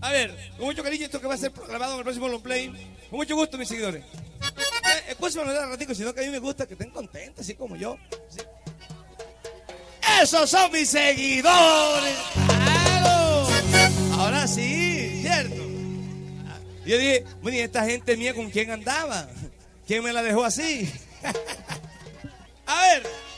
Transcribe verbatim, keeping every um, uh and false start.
A ver, con mucho cariño, esto que va a ser grabado en el próximo long play. Con mucho gusto, mis seguidores. Eh, escúchame, no da ratico, sino que a mí me gusta que estén contentos, así como yo. ¿Sí? ¡Esos son mis seguidores! ¡Claro! Ahora sí, ¿cierto? Yo dije, bueno, ¿y esta gente mía con quién andaba? ¿Quién me la dejó así? A ver.